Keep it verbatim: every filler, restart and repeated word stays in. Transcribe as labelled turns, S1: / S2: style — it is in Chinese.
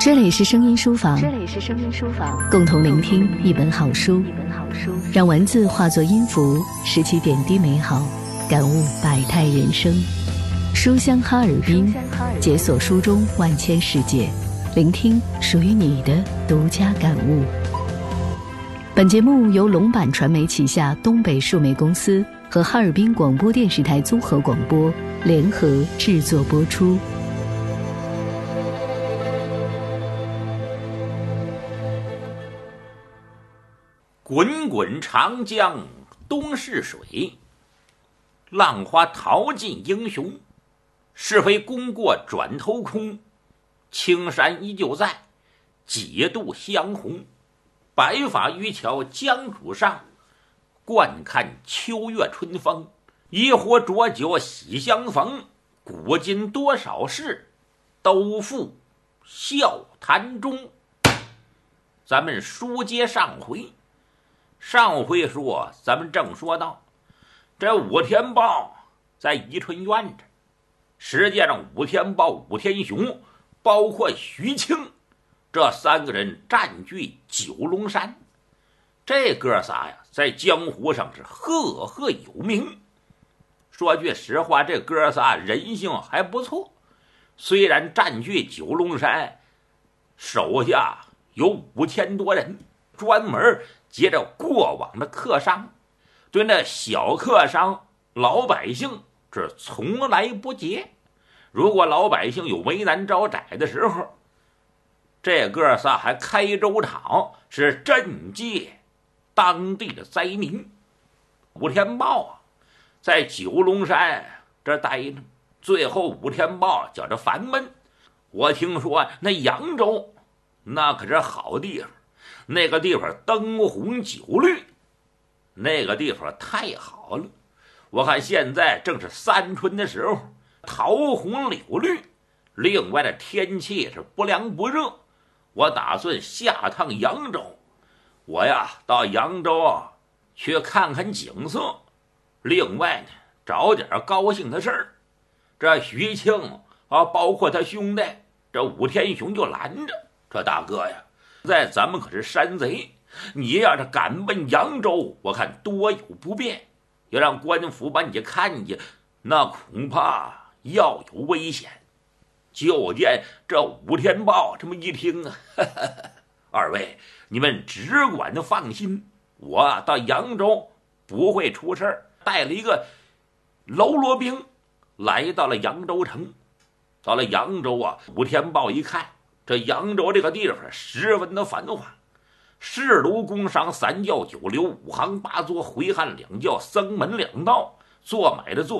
S1: 这里是声音书房，
S2: 这里是声音书房，
S1: 共同聆听一本好书，
S2: 一本好书，
S1: 让文字化作音符，拾起点滴美好，感悟百态人生。书香哈尔滨，解锁书中万千世界，聆听属于你的独家感悟。本节目由龙板传媒旗下东北数媒公司和哈尔滨广播电视台综合广播联合制作播出。
S3: 滚滚长江东逝水，浪花淘尽英雄。是非功过转头空，青山依旧在，几度香红。白发渔樵江渚上，惯看秋月春风。一壶浊酒喜相逢，古今多少事，都付笑谈中。咱们书接上回，上回说咱们正说到，这武天豹在宜春院着，实际上武天豹、武天雄包括徐庆这三个人占据九龙山。这哥仨呀，在江湖上是赫赫有名。说句实话，这哥仨人性还不错，虽然占据九龙山，手下有五千多人，专门接着过往的客商，对那小客商老百姓是从来不劫。如果老百姓有为难招窄的时候，这哥仨还开粥厂，是赈济当地的灾民。武天豹啊，在九龙山这待着，最后武天豹叫这烦闷。我听说那扬州那可是好地方，那个地方灯红酒绿，那个地方太好了。我看现在正是三春的时候，桃红柳绿，另外的天气是不凉不热。我打算下趟扬州，我呀到扬州啊去看看景色，另外呢找点高兴的事儿。这徐庆啊，包括他兄弟这武天雄就拦着，这大哥呀，在咱们可是山贼，你要是敢奔扬州，我看多有不便，要让官府把你看见，那恐怕要有危险。就见这武天豹这么一听啊，呵呵，二位你们只管的放心，我到扬州不会出事儿。带了一个喽啰兵来到了扬州城。到了扬州啊，武天豹一看，这扬州这个地方十分的繁华，市卢工商三教九流五行八作回汉两教僧门两道，做买的做